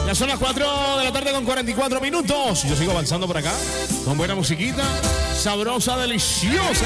Ya son las 4 de la tarde con 44 minutos. Yo sigo avanzando por acá con buena musiquita, sabrosa, deliciosa.